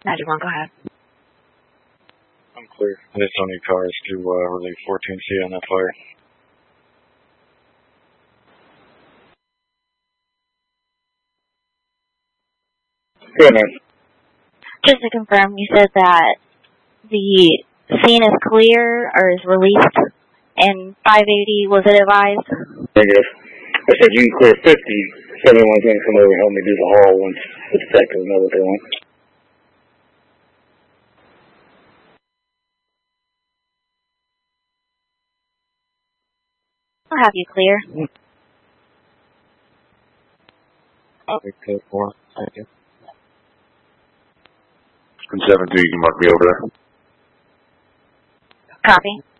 91, go ahead. I'm clear. I just don't need cars to relieve 14C on that fire. Good, man. Just to confirm, you said that the scene is clear or is released and 580, was it advised? Negative. I said you can clear 50. 71's going to come over and help me do the haul once the detectives know what they want. I'll have you clear. Okay, 4. Thank you. 72, you can mark me over there. Copy.